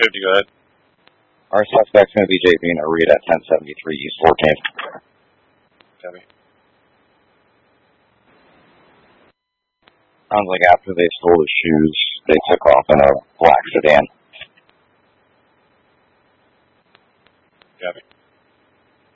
50, go ahead. Our suspect's going to be JB and Reed at 1073 East 14th. Copy. Sounds like after they stole his shoes, they took off in a black sedan.